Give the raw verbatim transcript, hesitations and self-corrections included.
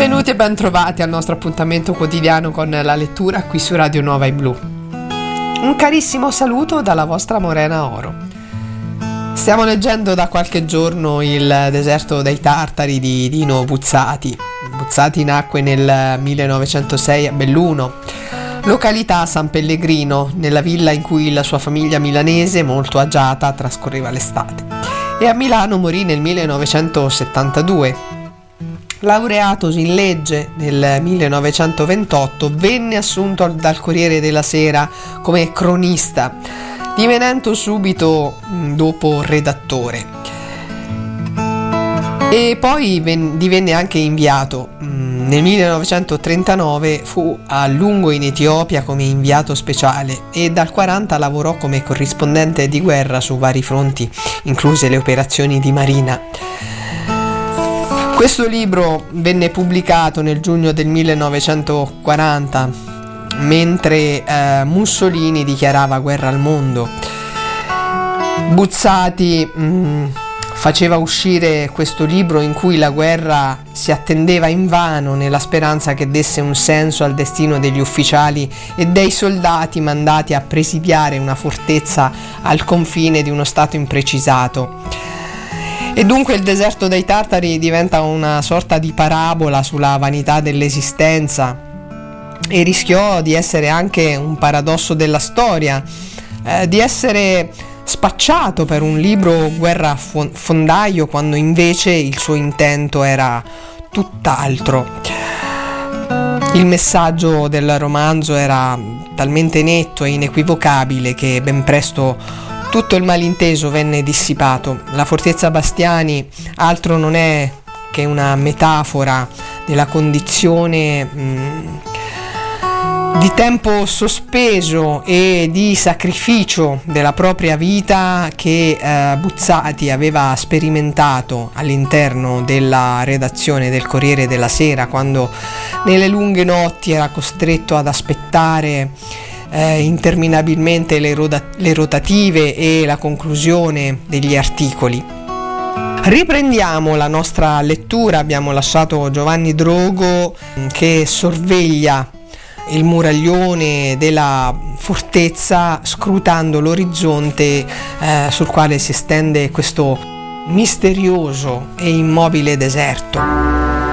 Benvenuti e ben trovati al nostro appuntamento quotidiano con la lettura qui su Radio Nuova e Blu. Un carissimo saluto dalla vostra Morena Oro. Stiamo leggendo da qualche giorno Il deserto dei Tartari di Dino Buzzati. Buzzati nacque nel millenovecentosei a Belluno, località San Pellegrino, nella villa in cui la sua famiglia milanese, molto agiata, trascorreva l'estate. E a Milano morì nel millenovecentosettantadue. Laureatosi in legge nel millenovecentoventotto, venne assunto dal Corriere della Sera come cronista, divenendo subito dopo redattore. E poi ven- divenne anche inviato. Nel millenovecentotrentanove fu a lungo in Etiopia come inviato speciale e dal quaranta lavorò come corrispondente di guerra su vari fronti, incluse le operazioni di marina. Questo libro venne pubblicato nel giugno del millenovecentoquaranta, mentre eh, Mussolini dichiarava guerra al mondo. Buzzati mh, faceva uscire questo libro in cui la guerra si attendeva invano nella speranza che desse un senso al destino degli ufficiali e dei soldati mandati a presidiare una fortezza al confine di uno stato imprecisato. E dunque il deserto dei Tartari diventa una sorta di parabola sulla vanità dell'esistenza e rischiò di essere anche un paradosso della storia, eh, di essere spacciato per un libro guerrafondaio quando invece il suo intento era tutt'altro. Il messaggio del romanzo era talmente netto e inequivocabile che ben presto tutto il malinteso venne dissipato. La fortezza Bastiani altro non è che una metafora della condizione mh, di tempo sospeso e di sacrificio della propria vita che eh, Buzzati aveva sperimentato all'interno della redazione del Corriere della Sera, quando nelle lunghe notti era costretto ad aspettare Eh, interminabilmente le, roda- le rotative e la conclusione degli articoli. Riprendiamo la nostra lettura. Abbiamo lasciato Giovanni Drogo che sorveglia il muraglione della fortezza scrutando l'orizzonte eh, sul quale si estende questo misterioso e immobile deserto.